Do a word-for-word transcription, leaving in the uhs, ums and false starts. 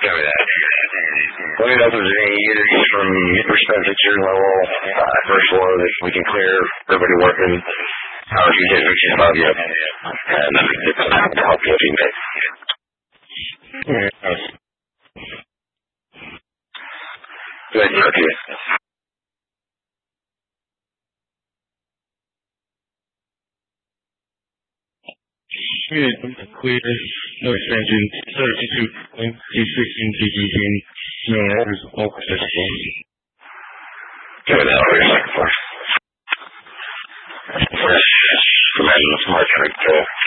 Copy that. Let me know if there's any issues from your perspective at your level, uh, first floor that we can clear, everybody working. How you get fixed above you, and it's to help you if you need. Good, okay. Good, clear, no expansion, thirty-two point two six in G G P, no errors, all successful. Good, now we're second floor. Fresh, from Smart Trick, uh,